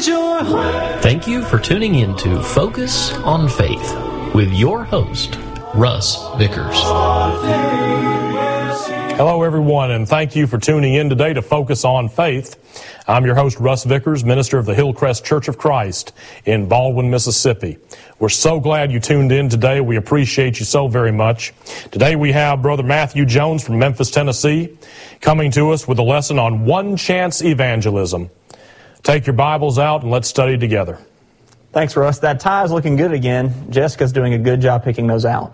your heart. Thank you for tuning in to Focus on Faith with your host, Russ Vickers. Hello, everyone, and thank you for tuning in today to Focus on Faith. I'm your host, Russ Vickers, minister of the Hillcrest Church of Christ in Baldwin, Mississippi. We're so glad you tuned in today. We appreciate you so very much. Today we have Brother Matthew Jones from Memphis, Tennessee, coming to us with a lesson on one chance evangelism. Take your Bibles out and let's study together. Thanks, Russ. That tie is looking good again. Jessica's doing a good job picking those out.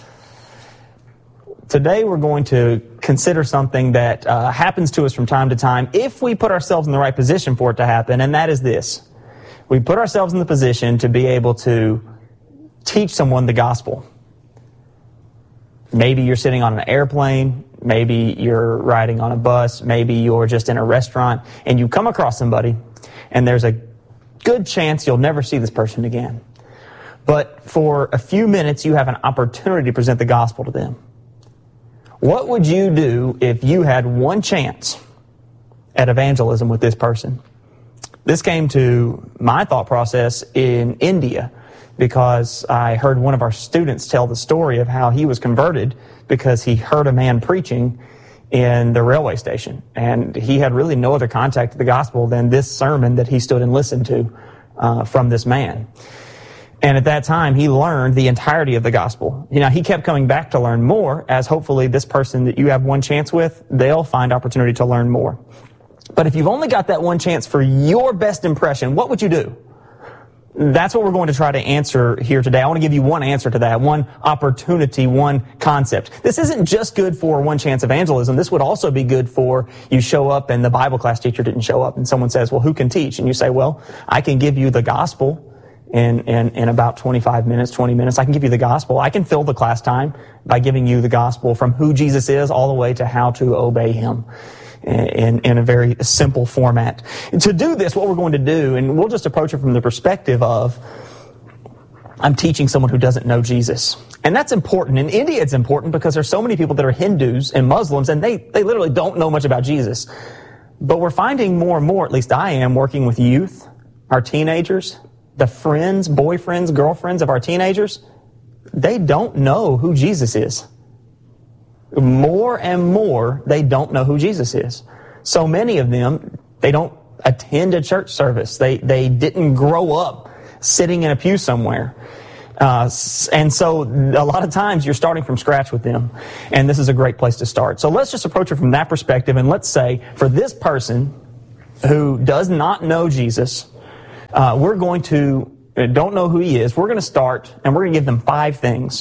Today we're going to consider something that happens to us from time to time if we put ourselves in the right position for it to happen, and that is this. We put ourselves in the position to be able to teach someone the gospel. Maybe you're sitting on an airplane, maybe you're riding on a bus, maybe you're just in a restaurant, and you come across somebody, and there's a good chance you'll never see this person again. But for a few minutes, you have an opportunity to present the gospel to them. What would you do if you had one chance at evangelism with this person? This came to my thought process in India because I heard one of our students tell the story of how he was converted because he heard a man preaching in the railway station. And he had really no other contact to the gospel than this sermon that he stood and listened to from this man. And at that time, he learned the entirety of the gospel. You know, he kept coming back to learn more, as hopefully this person that you have one chance with, they'll find opportunity to learn more. But if you've only got that one chance for your best impression, what would you do? That's what we're going to try to answer here today. I want to give you one answer to that, one opportunity, one concept. This isn't just good for one chance evangelism. This would also be good for you show up and the Bible class teacher didn't show up and someone says, well, who can teach? And you say, well, I can give you the gospel. In about 25 minutes, 20 minutes, I can give you the gospel. I can fill the class time by giving you the gospel from who Jesus is all the way to how to obey Him in a very simple format. And to do this, what we're going to do, and we'll just approach it from the perspective of, I'm teaching someone who doesn't know Jesus. And that's important. In India, it's important because there's so many people that are Hindus and Muslims, and they literally don't know much about Jesus. But we're finding more and more, at least I am, working with youth, our teenagers, the friends, boyfriends, girlfriends of our teenagers, they don't know who Jesus is. More and more, they don't know who Jesus is. So many of them, they don't attend a church service. They didn't grow up sitting in a pew somewhere. And so a lot of times you're starting from scratch with them. And this is a great place to start. So let's just approach it from that perspective. And let's say for this person who does not know Jesus, we're going to, don't know who he is, we're going to start and we're going to give them five things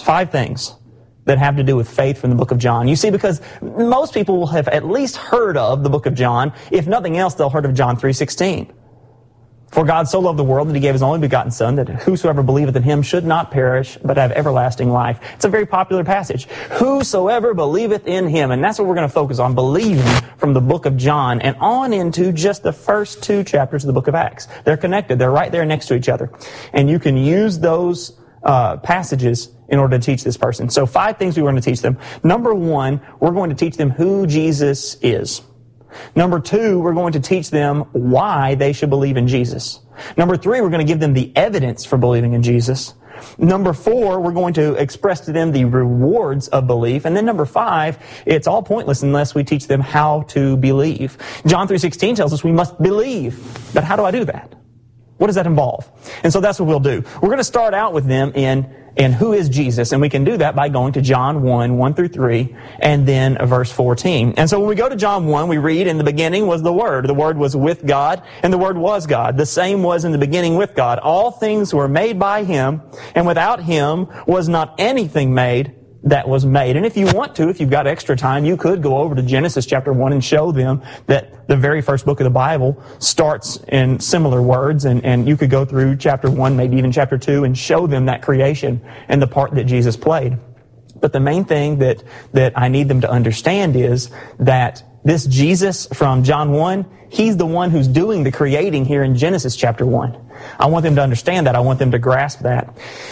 that have to do with faith from the book of John. You see, because most people will have at least heard of the book of John. If nothing else, they'll heard of John 3:16. For God so loved the world that He gave His only begotten Son, that whosoever believeth in Him should not perish, but have everlasting life. It's a very popular passage. Whosoever believeth in Him. And that's what we're going to focus on, believing from the book of John and on into just the first two chapters of the book of Acts. They're connected. They're right there next to each other. And you can use those passages in order to teach this person. So 5 things we want to teach them. Number 1, we're going to teach them who Jesus is. Number 2, we're going to teach them why they should believe in Jesus. Number 3, we're going to give them the evidence for believing in Jesus. Number 4, we're going to express to them the rewards of belief. And then number 5, it's all pointless unless we teach them how to believe. John 3:16 tells us we must believe. But how do I do that? What does that involve? And so that's what we'll do. We're going to start out with them in who is Jesus, and we can do that by going to John 1:1-3, and then verse 14. And so when we go to John 1, we read, in the beginning was the Word. The Word was with God, and the Word was God. The same was in the beginning with God. All things were made by Him, and without Him was not anything made that was made. And if you want to, if you've got extra time, you could go over to Genesis chapter 1 and show them that the very first book of the Bible starts in similar words, and you could go through chapter 1, maybe even chapter 2, and show them that creation and the part that Jesus played. But the main thing that I need them to understand is that this Jesus from John 1, He's the one who's doing the creating here in Genesis chapter 1. I want them to understand that. I want them to grasp that.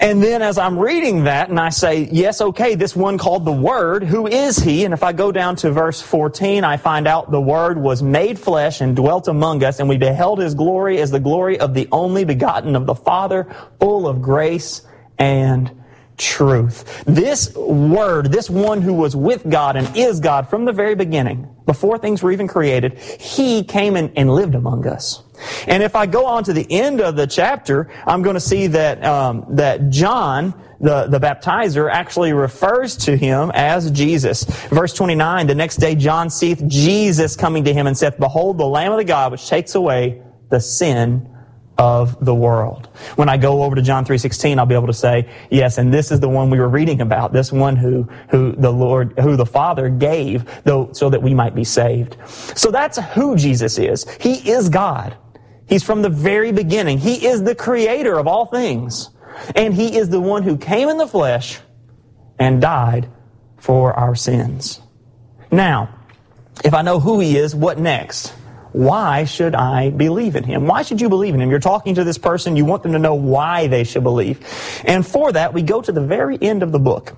And then as I'm reading that and I say, yes, okay, this one called the Word, who is He? And if I go down to verse 14, I find out the Word was made flesh and dwelt among us, and we beheld His glory as the glory of the only begotten of the Father, full of grace and truth. This Word, this one who was with God and is God from the very beginning, before things were even created, He came and lived among us. And if I go on to the end of the chapter, I'm going to see that that John, the baptizer, actually refers to Him as Jesus. Verse 29, the next day John seeth Jesus coming to him and saith, Behold, the Lamb of the God, which takes away the sin of the world. When I go over to John 3:16, I'll be able to say, yes, and this is the one we were reading about, this one who the Father gave, so that we might be saved. So that's who Jesus is. He is God. He's from the very beginning. He is the creator of all things. And He is the one who came in the flesh and died for our sins. Now, if I know who He is, what next? Why should I believe in Him? Why should you believe in Him? You're talking to this person, you want them to know why they should believe. And for that, we go to the very end of the book.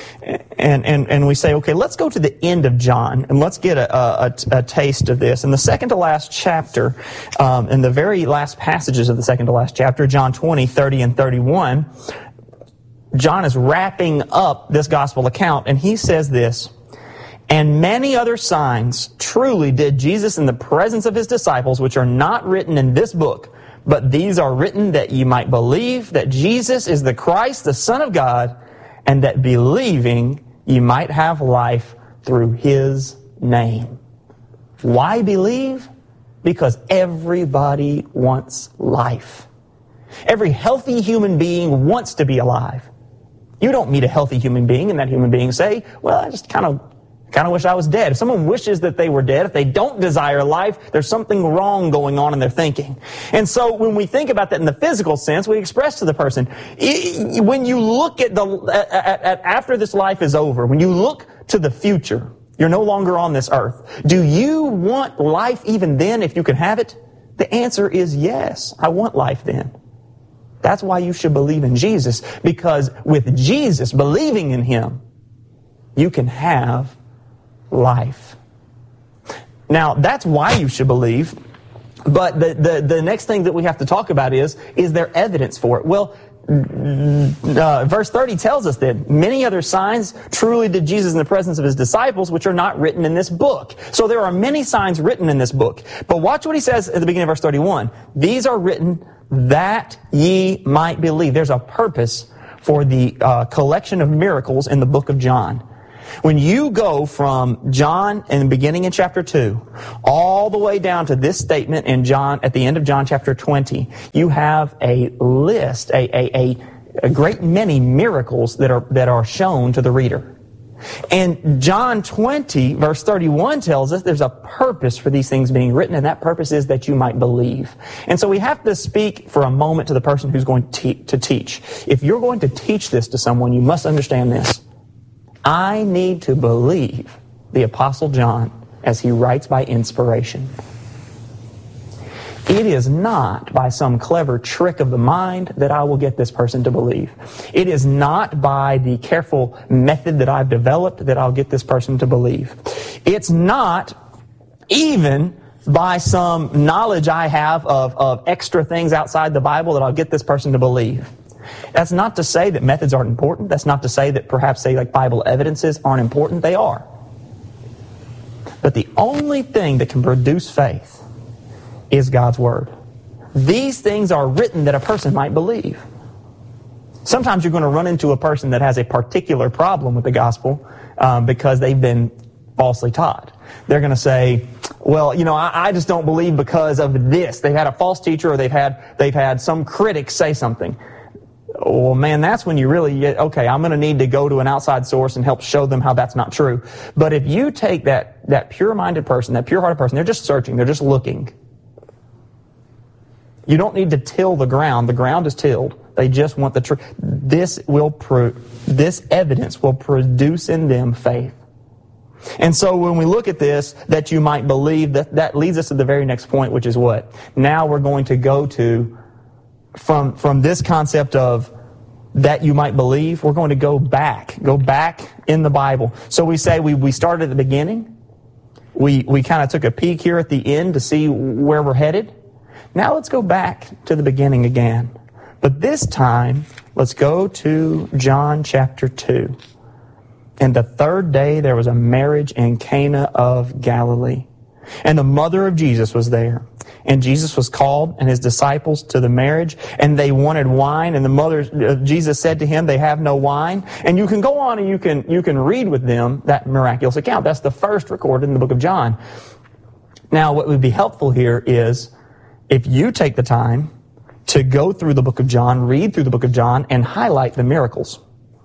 And we say, okay, let's go to the end of John, and let's get a taste of this. In the second to last chapter, in the very last passages of the second to last chapter, John 20, 30, and 31, John is wrapping up this gospel account, and he says this, And many other signs truly did Jesus in the presence of His disciples, which are not written in this book, but these are written that ye might believe that Jesus is the Christ, the Son of God, and that believing ye might have life through His name. Why believe? Because everybody wants life. Every healthy human being wants to be alive. You don't meet a healthy human being and that human being say, well, I just kind of wish I was dead. If someone wishes that they were dead, if they don't desire life, there's something wrong going on in their thinking. And so when we think about that in the physical sense, we express to the person, when you look at after this life is over, when you look to the future, you're no longer on this earth. Do you want life even then if you can have it? The answer is yes, I want life then. That's why you should believe in Jesus, because with Jesus, believing in Him, you can have life. Now, that's why you should believe, but the next thing that we have to talk about is there evidence for it? Well, verse 30 tells us that many other signs truly did Jesus in the presence of His disciples, which are not written in this book. So there are many signs written in this book. But watch what He says at the beginning of verse 31. These are written that ye might believe. There's a purpose for the collection of miracles in the book of John. When you go from John in the beginning in chapter 2 all the way down to this statement in John at the end of John chapter 20, you have a list, a great many miracles that are shown to the reader. And John 20 verse 31 tells us there's a purpose for these things being written, and that purpose is that you might believe. And so we have to speak for a moment to the person who's going to teach. If you're going to teach this to someone, you must understand this. I need to believe the Apostle John as he writes by inspiration. It is not by some clever trick of the mind that I will get this person to believe. It is not by the careful method that I've developed that I'll get this person to believe. It's not even by some knowledge I have of extra things outside the Bible that I'll get this person to believe. That's not to say that methods aren't important. That's not to say that perhaps, say, like Bible evidences aren't important. They are. But the only thing that can produce faith is God's Word. These things are written that a person might believe. Sometimes you're going to run into a person that has a particular problem with the gospel because they've been falsely taught. They're going to say, well, I just don't believe because of this. They've had a false teacher, or they've had some critic say something. Well, man, that's when you really, okay, I'm going to need to go to an outside source and help show them how that's not true. But if you take that pure-minded person, that pure-hearted person, they're just searching, they're just looking. You don't need to till the ground. The ground is tilled. They just want the truth. This evidence will produce in them faith. And so when we look at this, that you might believe, that leads us to the very next point, which is what? Now we're going to go to from this concept of that you might believe, we're going to go back in the Bible. So we say we started at the beginning. We kind of took a peek here at the end to see where we're headed. Now let's go back to the beginning again. But this time, let's go to John chapter 2. And the third day there was a marriage in Cana of Galilee. And the mother of Jesus was there. And Jesus was called and his disciples to the marriage, and they wanted wine. And the mother of Jesus said to him, they have no wine. And you can go on and you can read with them that miraculous account. That's the first recorded in the book of John. Now, what would be helpful here is if you take the time to go through the book of John, read through the book of John, and highlight the miracles.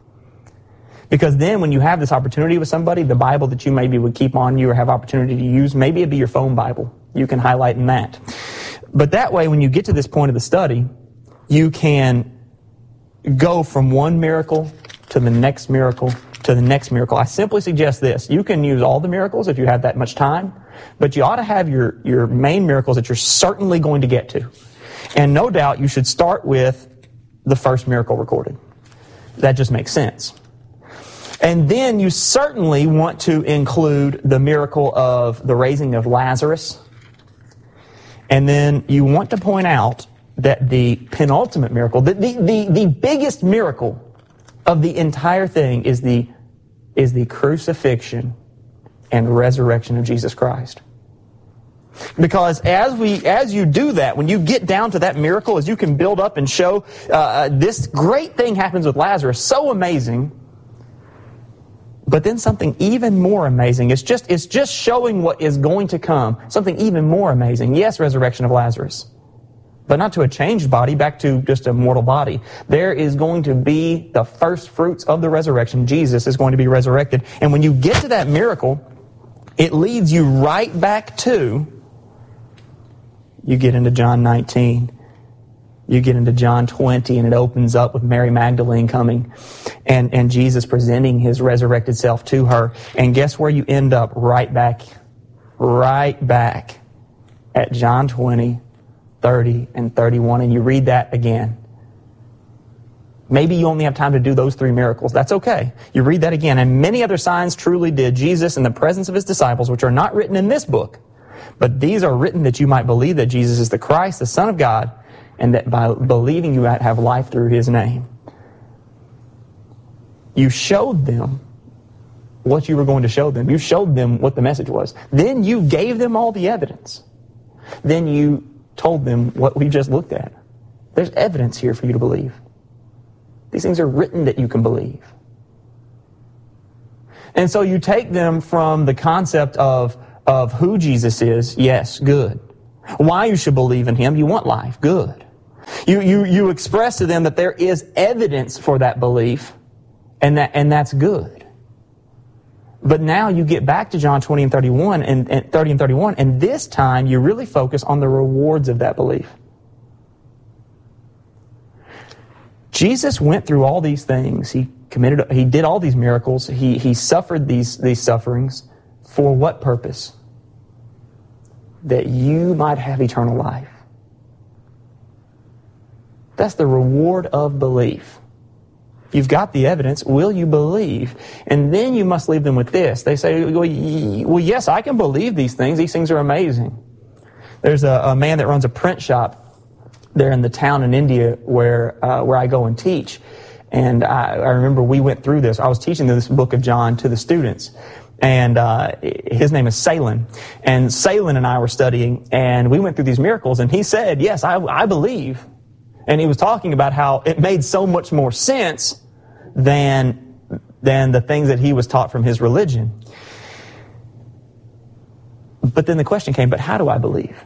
Because then when you have this opportunity with somebody, the Bible that you maybe would keep on you or have opportunity to use, maybe it'd be your phone Bible. You can highlight in that. But that way, when you get to this point of the study, you can go from one miracle to the next miracle to the next miracle. I simply suggest this. You can use all the miracles if you have that much time, but you ought to have your main miracles that you're certainly going to get to. And no doubt you should start with the first miracle recorded. That just makes sense. And then you certainly want to include the miracle of the raising of Lazarus. And then you want to point out that the penultimate miracle, the biggest miracle of the entire thing is the crucifixion and resurrection of Jesus Christ. Because as you do that, when you get down to that miracle, as you can build up and show this great thing happens with Lazarus, so amazing. But then something even more amazing. It's just showing what is going to come. Something even more amazing. Yes, resurrection of Lazarus. But not to a changed body, back to just a mortal body. There is going to be the first fruits of the resurrection. Jesus is going to be resurrected. And when you get to that miracle, it leads you right back to, you get into John 19. You get into John 20, and it opens up with Mary Magdalene coming and Jesus presenting his resurrected self to her. And guess where you end up? Right back at John 20, 30, and 31. And you read that again. Maybe you only have time to do those three miracles. That's okay. You read that again. And many other signs truly did Jesus in the presence of his disciples, which are not written in this book. But these are written that you might believe that Jesus is the Christ, the Son of God, and that by believing you might have life through his name. You showed them what you were going to show them. You showed them what the message was. Then you gave them all the evidence. Then you told them what we just looked at. There's evidence here for you to believe. These things are written that you can believe. And so you take them from the concept of who Jesus is. Yes, good. Why you should believe in him. You want life. Good. You express to them that there is evidence for that belief, and that's good. But now you get back to John 20 and 31 and 30 and 31, and this time you really focus on the rewards of that belief. Jesus went through all these things. He did all these miracles. He suffered these sufferings. For what purpose? That you might have eternal life. That's the reward of belief. You've got the evidence. Will you believe? And then you must leave them with this. They say, well, yes, I can believe these things. These things are amazing. There's a man that runs a print shop there in the town in India where I go and teach. And I remember we went through this. I was teaching this book of John to the students. And his name is Salen. And Salen and I were studying, and we went through these miracles, and he said, yes, I believe. And he was talking about how it made so much more sense than the things that he was taught from his religion. But then the question came, but how do I believe?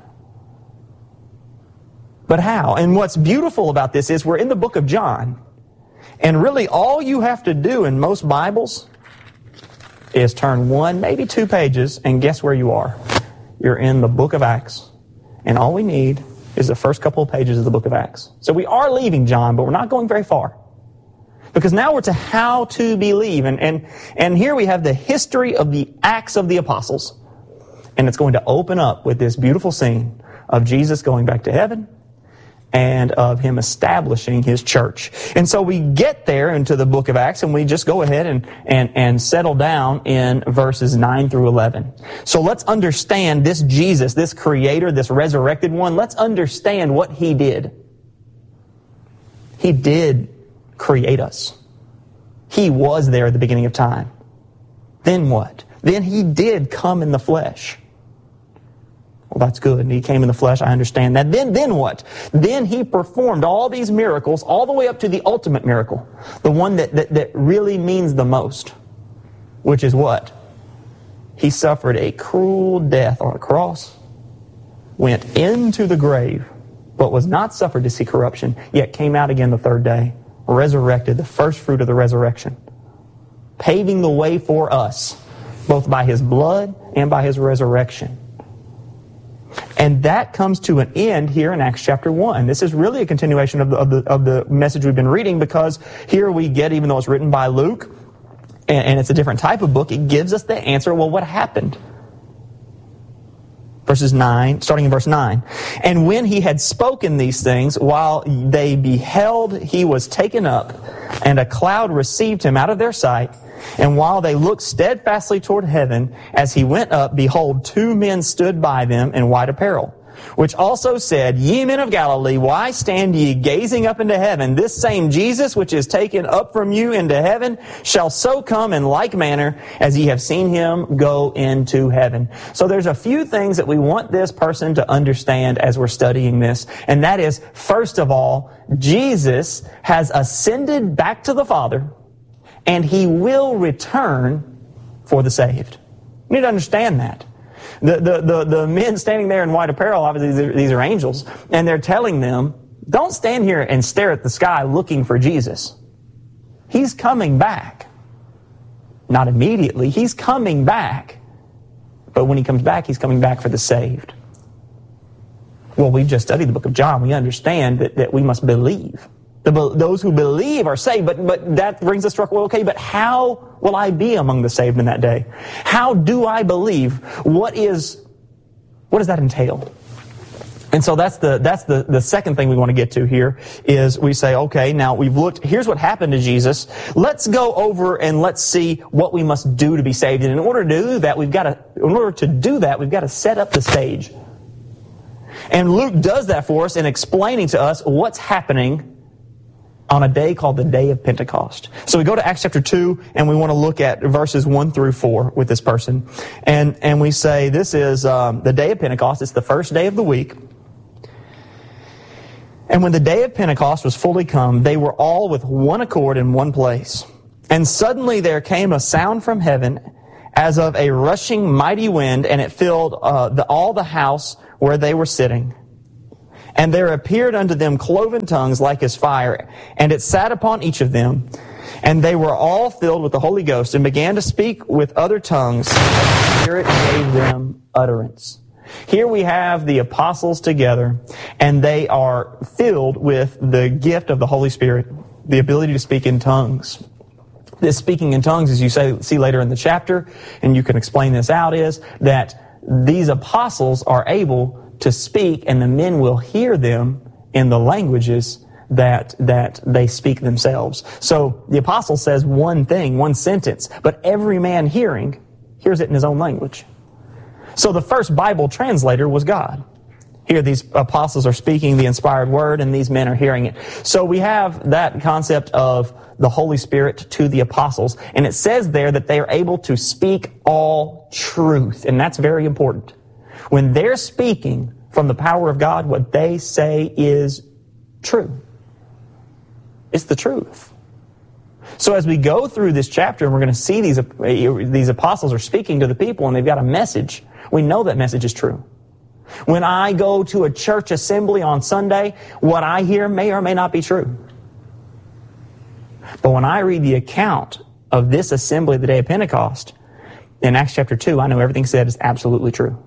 But how? And what's beautiful about this is we're in the book of John, and really all you have to do in most Bibles is turn one, maybe two pages, and guess where you are? You're in the book of Acts. And all we need is the first couple of pages of the book of Acts. So we are leaving John, but we're not going very far. Because now we're to how to believe. And here we have the history of the Acts of the Apostles. And it's going to open up with this beautiful scene of Jesus going back to heaven and of him establishing his church. And so we get there into the book of Acts, and we just go ahead and settle down in verses 9 through 11. So let's understand this Jesus, this Creator, this resurrected one. Let's understand what he did. He did create us. He was there at the beginning of time. Then what? Then he did come in the flesh. Well, that's good. He came in the flesh. I understand that. Then what? Then he performed all these miracles all the way up to the ultimate miracle. The one that really means the most. Which is what? He suffered a cruel death on a cross. Went into the grave. But was not suffered to see corruption. Yet came out again the third day. Resurrected. The first fruit of the resurrection. Paving the way for us. Both by his blood and by his resurrection. And that comes to an end here in Acts chapter 1. This is really a continuation of the message we've been reading, because here we get, even though it's written by Luke, and it's a different type of book, it gives us the answer, well, what happened? Verses 9, starting in verse 9. And when he had spoken these things, while they beheld, he was taken up, and a cloud received him out of their sight. And while they looked steadfastly toward heaven, as he went up, behold, 2 men stood by them in white apparel, which also said, Ye men of Galilee, why stand ye gazing up into heaven? This same Jesus, which is taken up from you into heaven, shall so come in like manner as ye have seen him go into heaven. So there's a few things that we want this person to understand as we're studying this. And that is, first of all, Jesus has ascended back to the Father, and he will return for the saved. You need to understand that. The men standing there in white apparel, obviously these are angels, and they're telling them, don't stand here and stare at the sky looking for Jesus. He's coming back. Not immediately, he's coming back. But when he comes back, he's coming back for the saved. Well, we've just studied the book of John. We understand that we must believe. Those who believe are saved, but that brings us to, well, okay, but how will I be among the saved in that day? How do I believe? What does that entail? And so that's the second thing we want to get to here is we say, okay, now we've looked, here's what happened to Jesus. Let's go over and let's see what we must do to be saved. And in order to do that, we've got to set up the stage. And Luke does that for us in explaining to us what's happening on a day called the Day of Pentecost. So we go to Acts chapter 2, and we want to look at verses 1 through 4 with this person. And we say this is the Day of Pentecost. It's the first day of the week. And when the day of Pentecost was fully come, they were all with one accord in one place. And suddenly there came a sound from heaven as of a rushing mighty wind, and it filled all the house where they were sitting. And there appeared unto them cloven tongues like as fire, and it sat upon each of them. And they were all filled with the Holy Ghost, and began to speak with other tongues, as the Spirit gave them utterance. Here we have the apostles together, and they are filled with the gift of the Holy Spirit, the ability to speak in tongues. This speaking in tongues, as you see later in the chapter, and you can explain this out, is that these apostles are able to speak, and the men will hear them in the languages that they speak themselves. So the apostle says one thing, one sentence, but every man hearing hears it in his own language. So the first Bible translator was God. Here these apostles are speaking the inspired word, and these men are hearing it. So we have that concept of the Holy Spirit to the apostles, and it says there that they are able to speak all truth, and that's very important. When they're speaking from the power of God, what they say is true. It's the truth. So as we go through this chapter, and we're going to see these apostles are speaking to the people, and they've got a message. We know that message is true. When I go to a church assembly on Sunday, what I hear may or may not be true. But when I read the account of this assembly the day of Pentecost, in Acts chapter 2, I know everything said is absolutely true.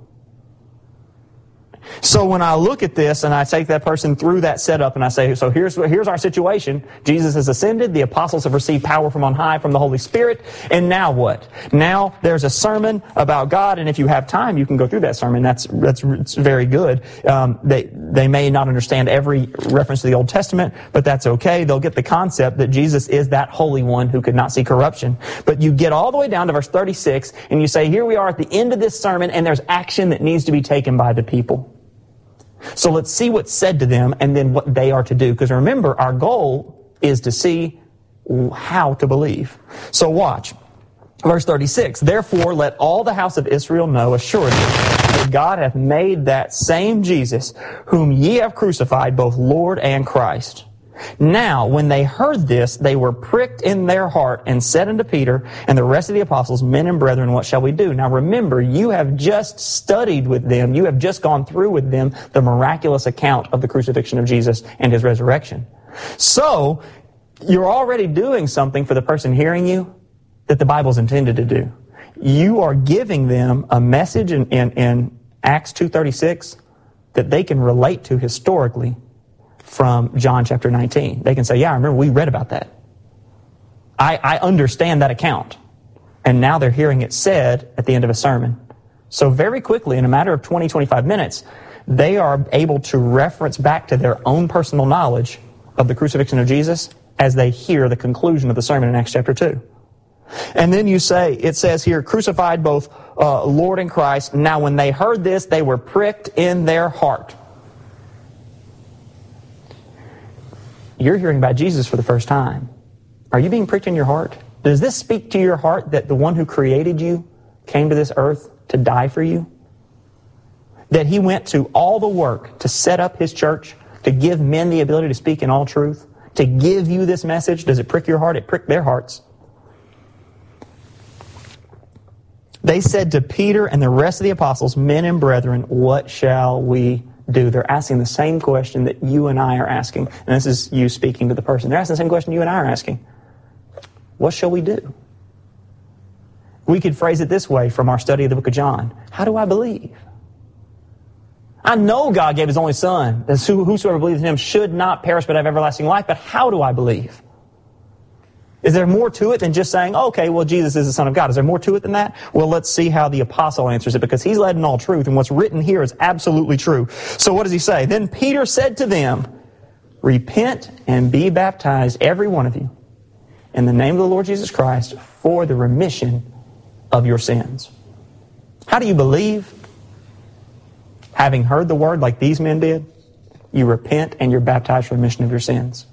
So when I look at this and I take that person through that setup and I say, so here's our situation. Jesus has ascended. The apostles have received power from on high from the Holy Spirit. And now what? Now there's a sermon about God. And if you have time, you can go through that sermon. That's very good. They may not understand every reference to the Old Testament, but that's okay. They'll get the concept that Jesus is that Holy One who could not see corruption. But you get all the way down to verse 36, and you say, here we are at the end of this sermon, and there's action that needs to be taken by the people. So let's see what's said to them and then what they are to do. Because remember, our goal is to see how to believe. So watch. Verse 36, therefore let all the house of Israel know assuredly that God hath made that same Jesus, whom ye have crucified, both Lord and Christ. Now, when they heard this, they were pricked in their heart and said unto Peter and the rest of the apostles, men and brethren, what shall we do? Now remember, you have just studied with them, you have just gone through with them the miraculous account of the crucifixion of Jesus and His resurrection. So, you're already doing something for the person hearing you that the Bible's intended to do. You are giving them a message in Acts 2:36 that they can relate to historically from John chapter 19. They can say, yeah, I remember we read about that. I understand that account. And now they're hearing it said at the end of a sermon. So very quickly, in a matter of 20, 25 minutes, they are able to reference back to their own personal knowledge of the crucifixion of Jesus as they hear the conclusion of the sermon in Acts chapter 2. And then you say, it says here, crucified both Lord and Christ. Now when they heard this, they were pricked in their heart. You're hearing about Jesus for the first time. Are you being pricked in your heart? Does this speak to your heart that the one who created you came to this earth to die for you? That He went to all the work to set up His church, to give men the ability to speak in all truth, to give you this message? Does it prick your heart? It pricked their hearts. They said to Peter and the rest of the apostles, men and brethren, what shall we do? They're asking the same question that you and I are asking. And this is you speaking to the person. They're asking the same question you and I are asking. What shall we do? We could phrase it this way from our study of the book of John. How do I believe? I know God gave His only Son, that whosoever believes in Him should not perish but have everlasting life, but how do I believe? Is there more to it than just saying, okay, well, Jesus is the Son of God? Is there more to it than that? Well, let's see how the apostle answers it, because he's led in all truth, and what's written here is absolutely true. So what does he say? Then Peter said to them, repent and be baptized, every one of you, in the name of the Lord Jesus Christ, for the remission of your sins. How do you believe? Having heard the word like these men did, you repent and you're baptized for the remission of your sins.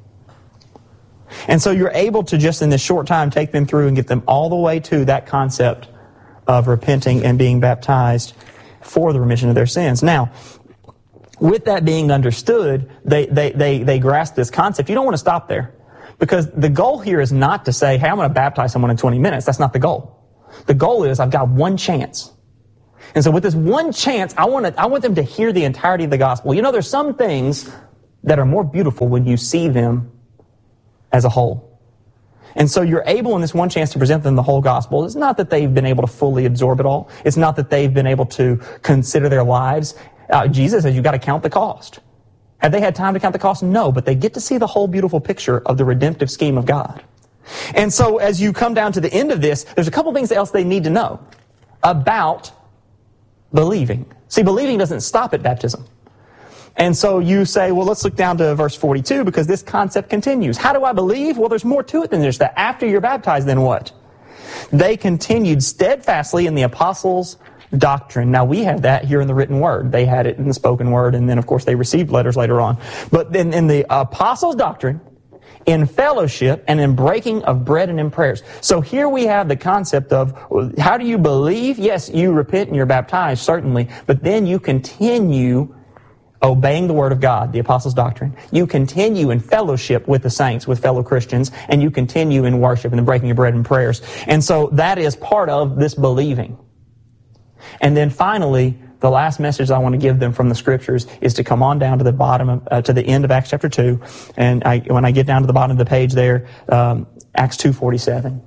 And so you're able to just in this short time take them through and get them all the way to that concept of repenting and being baptized for the remission of their sins. Now, with that being understood, they grasp this concept. You don't want to stop there, because the goal here is not to say, hey, I'm going to baptize someone in 20 minutes. That's not the goal. The goal is I've got one chance. And so with this one chance, I want them to hear the entirety of the gospel. You know, there's some things that are more beautiful when you see them as a whole. And so you're able in this one chance to present them the whole gospel. It's not that they've been able to fully absorb it all. It's not that they've been able to consider their lives. Jesus says you've got to count the cost. Have they had time to count the cost? No, but they get to see the whole beautiful picture of the redemptive scheme of God. And so as you come down to the end of this, there's a couple things else they need to know about believing. See, believing doesn't stop at baptism. And so you say, well, let's look down to verse 42, because this concept continues. How do I believe? Well, there's more to it than just that. After you're baptized, then what? They continued steadfastly in the apostles' doctrine. Now, we have that here in the written word. They had it in the spoken word, and then, of course, they received letters later on. But then in the apostles' doctrine, in fellowship, and in breaking of bread and in prayers. So here we have the concept of, how do you believe? Yes, you repent and you're baptized, certainly, but then you continue obeying the Word of God, the apostles' doctrine. You continue in fellowship with the saints, with fellow Christians, and you continue in worship and the breaking of bread and prayers. And so that is part of this believing. And then finally, the last message I want to give them from the Scriptures is to come on down to the bottom, to the end of Acts chapter 2. And when I get down to the bottom of the page there, Acts 2:47.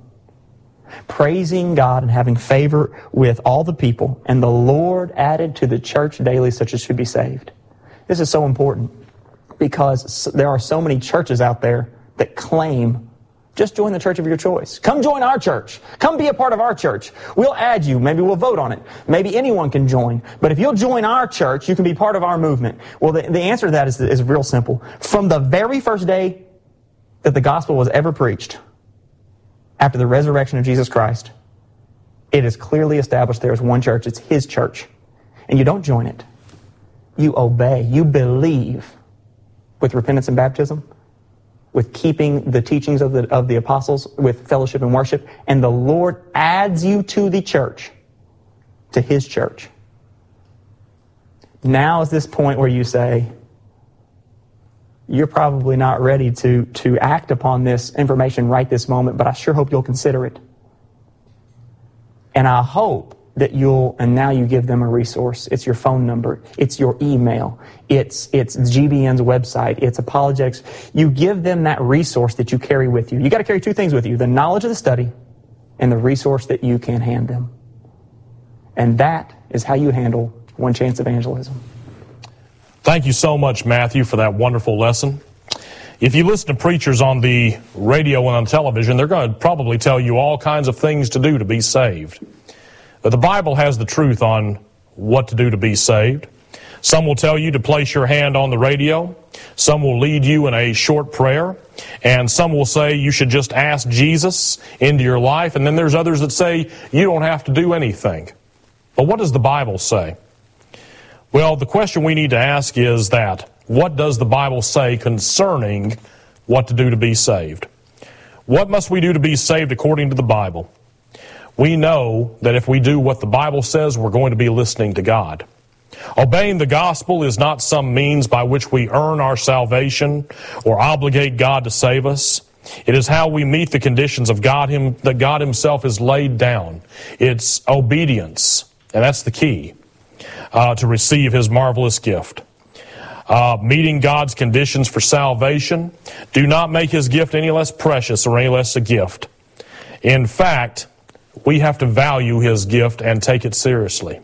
Praising God and having favor with all the people, and the Lord added to the church daily such as should be saved. This is so important, because there are so many churches out there that claim Just join the church of your choice. Come join our church. Come be a part of our church. We'll add you. Maybe we'll vote on it. Maybe anyone can join. But if you'll join our church, you can be part of our movement. Well, the answer to that is real simple. From the very first day that the gospel was ever preached, after the resurrection of Jesus Christ, it is clearly established there is one church. It's His church. And you don't join it. You obey. You believe with repentance and baptism, with keeping the teachings of the apostles, with fellowship and worship, and the Lord adds you to the church, to His church. Now is this point where you say, you're probably not ready to act upon this information right this moment, but I sure hope you'll consider it. And I hope that and now you give them a resource. It's your phone number. It's your email. It's GBN's website. It's apologetics. You give them that resource that you carry with you. You got to carry two things with you: the knowledge of the study and the resource that you can hand them. And that is how you handle One Chance evangelism. Thank you so much, Matthew, for that wonderful lesson. If you listen to preachers on the radio and on television, they're going to probably tell you all kinds of things to do to be saved. But the Bible has the truth on what to do to be saved. Some will tell you to place your hand on the radio. Some will lead you in a short prayer. And some will say you should just ask Jesus into your life. And then there's others that say you don't have to do anything. But what does the Bible say? Well, the question we need to ask is that, what does the Bible say concerning what to do to be saved? What must we do to be saved according to the Bible? We know that if we do what the Bible says, we're going to be listening to God. Obeying the gospel is not some means by which we earn our salvation or obligate God to save us. It is how we meet the conditions of God that God Himself has laid down. It's obedience, and that's the key to receive His marvelous gift. Meeting God's conditions for salvation do not make His gift any less precious or any less a gift. In fact, we have to value His gift and take it seriously.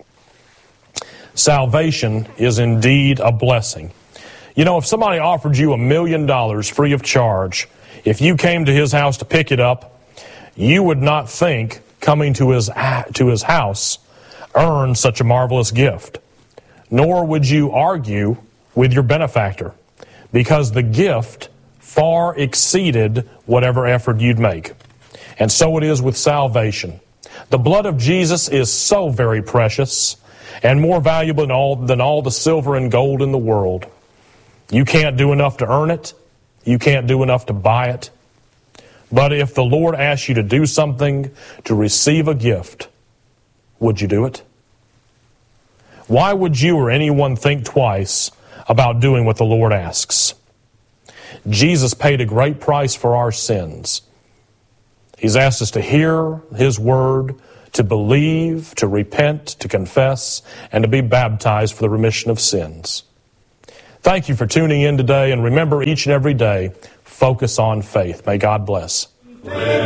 Salvation is indeed a blessing. You know, if somebody offered you $1 million free of charge, if you came to his house to pick it up, you would not think coming to his house earned such a marvelous gift. Nor would you argue with your benefactor, because the gift far exceeded whatever effort you'd make. And so it is with salvation. The blood of Jesus is so very precious and more valuable than all the silver and gold in the world. You can't do enough to earn it. You can't do enough to buy it. But if the Lord asks you to do something to receive a gift, would you do it? Why would you or anyone think twice about doing what the Lord asks? Jesus paid a great price for our sins. He's asked us to hear His word, to believe, to repent, to confess, and to be baptized for the remission of sins. Thank you for tuning in today, and remember, each and every day, focus on faith. May God bless.